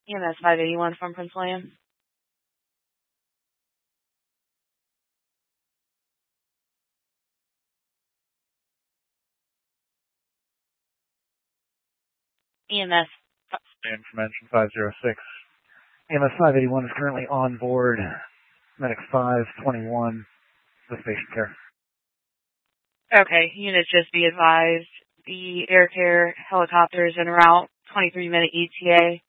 EMS 581 from Prince William. EMS. Information 506. EMS 581 is currently on board. Medic 521 with patient care. Okay, units just be advised. The air care helicopter is en route, 23-minute ETA.